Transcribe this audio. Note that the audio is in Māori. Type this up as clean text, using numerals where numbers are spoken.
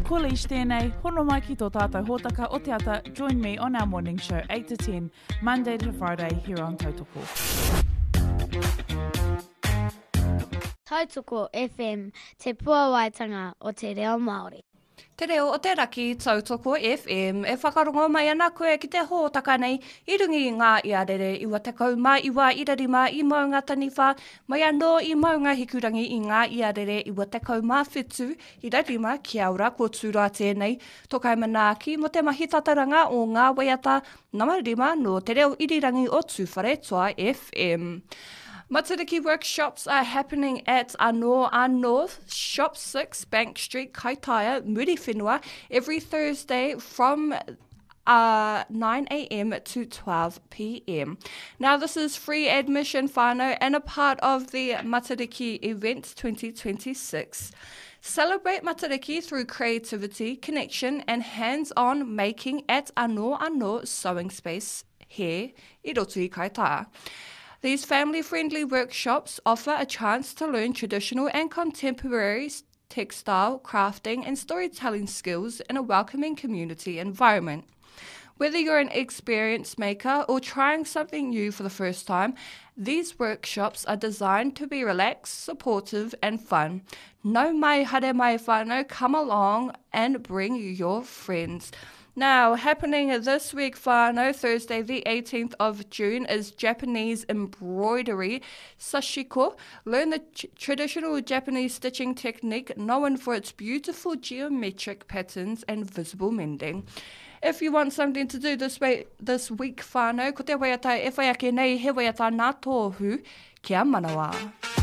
Ko Leish tēnei, hono mai ki tō tātou hōtaka o te ata. Join me on our morning show 8 to 10, Monday to Friday here on Tautoko. Tautoko FM, te puawaitanga o te reo Māori. Te reo o te raki Tautoko FM e whakarongo mai ana koe ki te hōtaka nei I rungi I ngā iarere iwa tekau mai iwa irarima I maunga taniwha mai anō I maunga hikurangi I ngā iarere iwa tekau mā whetū irarima kia ora ko tūra tēnei tokai manaaki mo te mahitataranga o ngā waiata namarima no te reo irirangi o Tūwhare Toa FM. Matariki workshops are happening at Anoa North, Shop 6, Bank Street, Kaitaia, Muri Whenua, every Thursday from 9 a.m. to 12 p.m. Now this is free admission whānau and a part of the Matariki Events 2026. Celebrate Matariki through creativity, connection and hands-on making at Anoa Sewing Space here I roto I Kaitaia. These family-friendly workshops offer a chance to learn traditional and contemporary textile, crafting and storytelling skills in a welcoming community environment. Whether you're an experienced maker or trying something new for the first time, these workshops are designed to be relaxed, supportive and fun. No mai hare mai whānau, come along and bring your friends. Now, happening this week, whānau, Thursday the 18th of June, is Japanese embroidery sashiko. Learn the traditional Japanese stitching technique known for its beautiful geometric patterns and visible mending. If you want something to do this week, whānau, ko te waiata e whai ake nei he waiata nā tōhu, kia manawa.